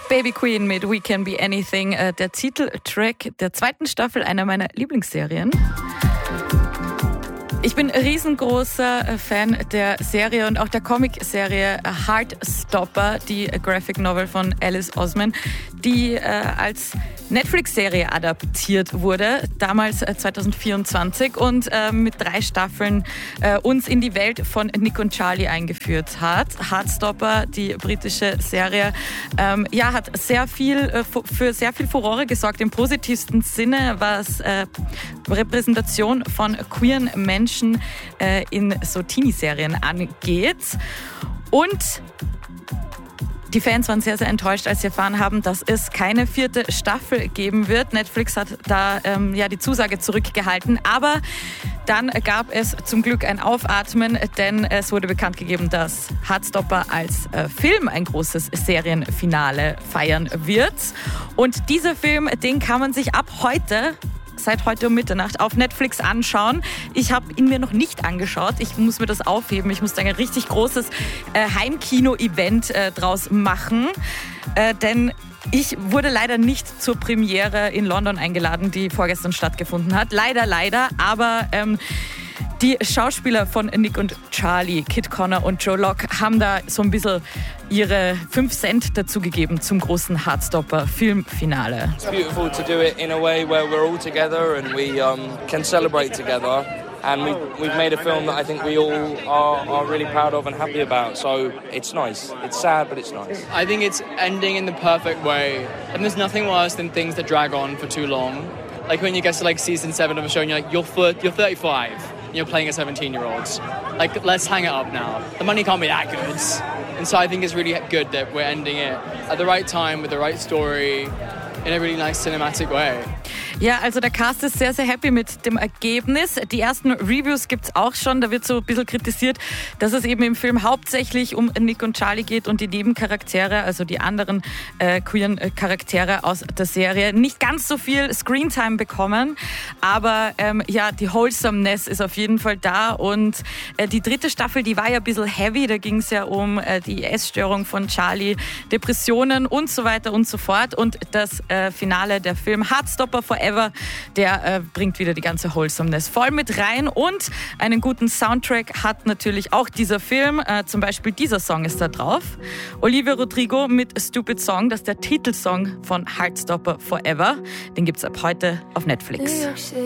Baby Queen mit We Can Be Anything, der Titeltrack der zweiten Staffel einer meiner Lieblingsserien. Ich bin riesengroßer Fan der Serie und auch der Comic-Serie Heartstopper, die Graphic Novel von Alice Oseman, die als Netflix-Serie adaptiert wurde, damals 2024 und mit 3 Staffeln uns in die Welt von Nick und Charlie eingeführt hat. Heartstopper, die britische Serie, hat für sehr viel Furore gesorgt im positivsten Sinne, was Repräsentation von queeren Menschen in so Teenie-Serien angeht. Und die Fans waren sehr, sehr enttäuscht, als sie erfahren haben, dass es keine 4. Staffel geben wird. Netflix hat da die Zusage zurückgehalten. Aber dann gab es zum Glück ein Aufatmen, denn es wurde bekannt gegeben, dass Heartstopper als Film ein großes Serienfinale feiern wird. Und dieser Film, den kann man sich ab heute, seit heute um Mitternacht, auf Netflix anschauen. Ich habe ihn mir noch nicht angeschaut. Ich muss mir das aufheben. Ich muss da ein richtig großes Heimkino-Event draus machen. Denn ich wurde leider nicht zur Premiere in London eingeladen, die vorgestern stattgefunden hat. Leider. Aber die Schauspieler von Nick und Charlie, Kit Connor und Joe Locke, haben da so ein bisschen ihre 5 Cent dazugegeben zum großen Heartstopper-Filmfinale. It's beautiful to do it in a way where we're all together and we can celebrate together. And we've made a film that I think we all are really proud of and happy about. So it's nice. It's sad, but it's nice. I think it's ending in the perfect way. And there's nothing worse than things that drag on for too long. Like when you get to like season 7 of a show and you're like, you're 35 and you're playing a 17-year-old. Like, let's hang it up now. The money can't be that good. And so I think it's really good that we're ending it at the right time with the right story in a really nice cinematic way. Ja, also der Cast ist sehr, sehr happy mit dem Ergebnis. Die ersten Reviews gibt's auch schon. Da wird so ein bisschen kritisiert, dass es eben im Film hauptsächlich um Nick und Charlie geht und die Nebencharaktere, also die anderen queeren Charaktere aus der Serie, nicht ganz so viel Screentime bekommen. Aber die Wholesomeness ist auf jeden Fall da. Und die 3. Staffel, die war ja ein bisschen heavy. Da ging es ja um die Essstörung von Charlie, Depressionen und so weiter und so fort. Und das Finale, der Film Heartstopper Forever, der bringt wieder die ganze Wholesomeness voll mit rein und einen guten Soundtrack hat natürlich auch dieser Film. Zum Beispiel dieser Song ist da drauf. Olivia Rodrigo mit Stupid Song, das ist der Titelsong von Heartstopper Forever. Den gibt's ab heute auf Netflix.